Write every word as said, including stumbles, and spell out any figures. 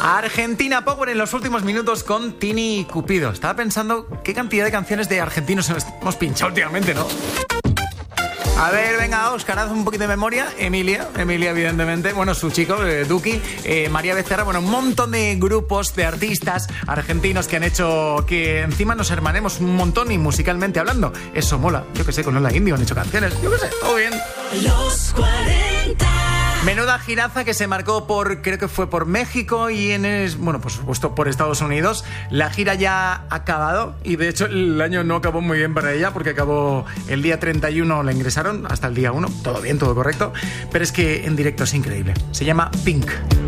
Argentina Power en los últimos minutos con Tini Cupido. Estaba pensando qué cantidad de canciones de argentinos hemos pinchado últimamente, ¿no? A ver, venga, Óscar, haz un poquito de memoria. Emilia, Emilia, evidentemente. Bueno, su chico, eh, Duki, eh, María Becerra. Bueno, un montón de grupos, de artistas argentinos que han hecho que encima nos hermanemos un montón y musicalmente hablando. Eso mola. Yo qué sé, con Lola Indio han hecho canciones. Yo qué sé, todo bien. Los cuarenta. Menuda giraza que se marcó por, creo que fue por México y en, es, bueno, por supuesto por Estados Unidos. La gira ya ha acabado y de hecho el año no acabó muy bien para ella porque acabó el día treinta y uno, la ingresaron hasta el día uno. Todo bien, todo correcto. Pero es que en directo es increíble. Se llama Pink.